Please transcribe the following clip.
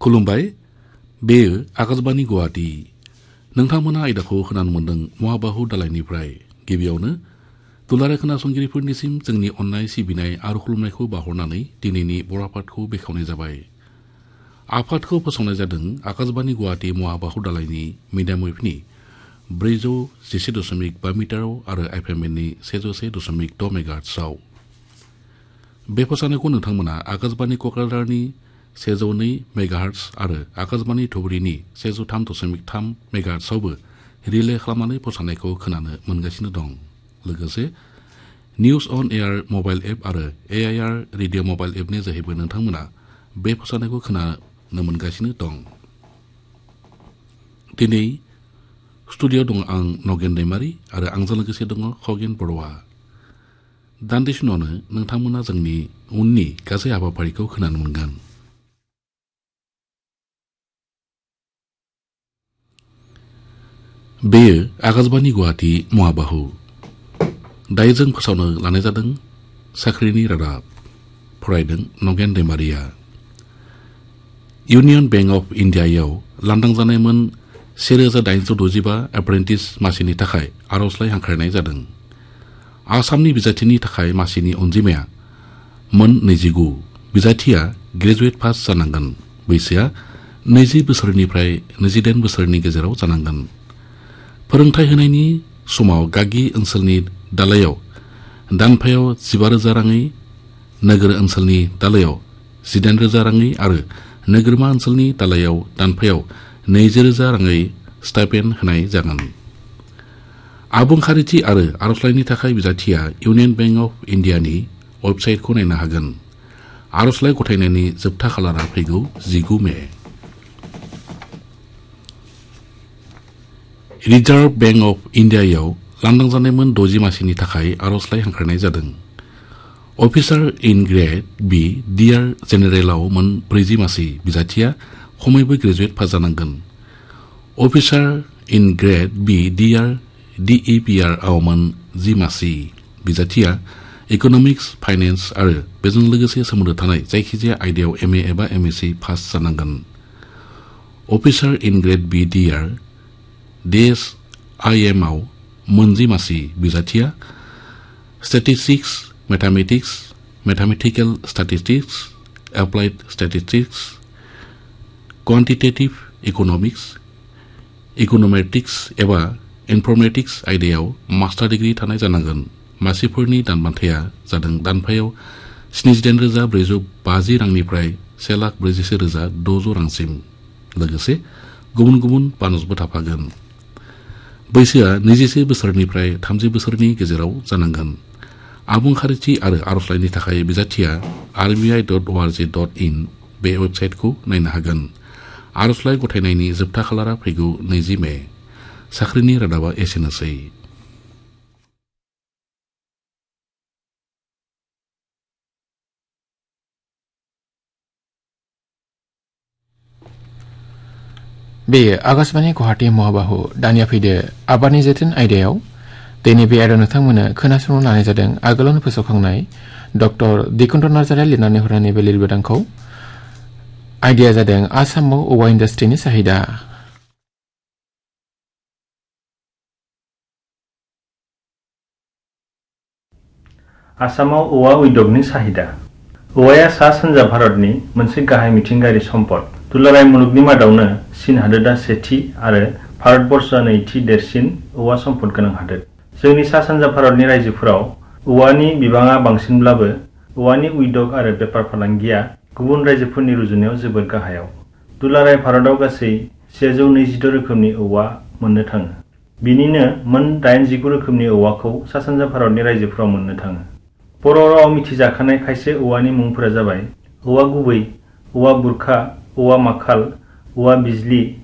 खुलुमबाय बेयो आकाशबाणी गुवाहाटी नोंथांमोना आयदाखौ खोनानो मोनदों महाबाहु दालायनिफ्राय गिबियावनो दुलाराय खोनासंगिरिफोरनिसिम जोंनि अननाय सिबिनाय आरो खुलुमनायखौ बावहरनानै दिनैनि बर' आफादखौ बेखेवनाय जाबाय। आफादखौ फोसावनाय जादों आकाशबाणी गुवाहाटी महाबाहु दालायनि मिडियाम वेभनि 411.5 मिटाराव आरो एफएमएननि 101.6 मेगाहार्ट्जआव। बे फोसावनायखौ नोंथांमोना आकाशबाणी कक्राझारनि 102 मेगाहार्ट्ज आरो आकाशबाणी धुबुरीनि 103.3 मेगाहार्ट्जआवबो रिले खालामनानै फोसावनायखौ खोनानो मोनगासिनो दं। लोगोसे निउज अन एयार मबाइल एप आरो AIR रेडियो मबाइल एपनि जोहैबो नोंथांमोना बे फोसावनायखौ खोनानो मोनगासिनो दं। दिनै स्टुडिअ'आव दं आं नगेन दैमारी आरो आंजों लोगोसे दङ खगेन बर'आ। दान्दिसे उनावनो नोंथांमोना जोंनि उननि गासै हाबाफारिखौ खोनानो मोनगोन। बेयो आकाशबाणी गुवाहाटी महाबाहु। दायो जों फोसावनो लानाय जादों साख्रिनि रादाब। फरायदों again Daimaria. Union bank of इन्डियायाव लांदां जानायमोन 1865 एप्रेन्टिस मासिनि थाखाय आर'जलाइ हांख्रायनाय जादों। आसामनि बिजाथिनि थाखाय मासिनि अनजिमाया मोन 29। बिजाथिया ग्रेजुवेट पास जानांगोन। बैसोआ 20 बोसोरनिफ्राय 28 बोसोरनि गेजेराव जानांगोन। फोरोंथाय होनायनि समाव गागि ओनसोलनि दालायाव दानफायाव 15,000 राङै, नोगोर ओनसोलनि दालायाव 19,000 राङै आरो नोगोरमा ओनसोलनि दालायाव दानफायाव 20,000 राङै स्टाइपेन्ड होनाय जागोन। आबुं खारिथि आरो आर'जलाइनि थाखाय बिजाथिया इउनियन बैंक अफ इन्डियानि वेबसाइटखौ नायनो हागोन। आर'जलाइ गथायनायनि जोबथा खालारा फैगौ 19 मे। रिजार्भ बैंक अफ इन्डियायाव लांदां जानायमोन 60 मासिनि थाखाय आर'जलाइ हांख्रायनाय जादों। Officer in grade B DR जेनेरेलाव मोन 40 मासि। बिजाथिया खमैबो ग्रेजुवेट पास जानांगोन। Officer in grade B DR DEPR आव मोन 10 मासि। बिजाथिया इक'नमिक्स, फाइनेन्स आरो बेजों लोगोसे सोमोन्दो थानाय जायखिजाया आयदायाव MA एबा MSc पास जानांगोन। Officer in grade B DR DSIM आव मोन 10 मासि। बिजाथिया statistics, mathematics, mathematical statistics, applied statistics, quantitative economics, econometrics एबा इनफर्मेटिक्स आयदायाव मास्टार डिग्री थानाय जानांगोन। मासिफोरनि दानबान्थाया जादों दानफायाव 78,450 रांनिफ्राय 1,41,600 रांसिम। लोगोसे गुबुन गुबुन बानसबो थाफागोन। बैसोआ 21 बोसोरनिफ्राय 30 बोसोरनि गेजेराव जानांगोन। आबुं खारिथि आरो आर'जलाइनि थाखाय बिजाथिया rbi.org.in बे वेबसाइटखौ नायनो हागोन। आर'जलाइ गथायनायनि जोबथा खालारा फैगौ 20 मे। साख्रिनि रादाबा एसेनोसै। बेयो आकाशबाणी गुवाहाटी महाबाहु। दानिया फैदो आबादनि जोथोन आयदायाव। दिनै बे आयदायाव नोंथांमोननो खोनासंनो लानाय जादों आगोलावनो फोसावखांनाय डक्टर दिकुन्द्र नार्जारिया लिरनानै हरनाय बे लिरबिदांखौ। आयदाया जादों आसामाव औवा इन्डास्ट्रिनि साहिदा। आसामाव औवा उद्योगनि साहिदा। औवाया सा-सानजा भारतनि मोनसे गाहाय मिथिंगायारि सम्पद। दुलाराय मुलुगनि मादावनो चीन हादोरआ सेथि आरो भारतबर्षआ नैथि देरसिन औवा सम्पद गोनां हादोर। जोंनि सा-सानजा भारतनि रायजोफोराव औवानि बिबाङा बांसिनब्लाबो औवानि उद्योग आरो बेफार फालांगिया गुबुन रायजोफोरनि रुजुनायाव जोबोद गाहायाव। दुलाराय भारतआव गासै 126 रोखोमनि औवा मोननो थाङो। बिनिनो मोन 89 रोखोमनि औवाखौ सा-सानजा भारतनि रायजोफोराव मोननो थाङो। बर' रावाव मिथिजाखानाय खायसे औवानि मुंफोरा जाबाय औवा गुबै, औवा बुरखा, औवा माखाल, औवा बिजलि,